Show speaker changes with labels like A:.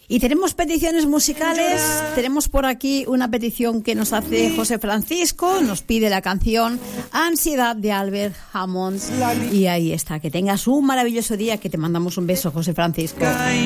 A: Y tenemos peticiones musicales. Tenemos por aquí una petición que nos hace José Francisco. Nos pide la canción Ansiedad de Albert Hammond. Y ahí está. Que tengas un maravilloso día. Que te mandamos un beso, José Francisco.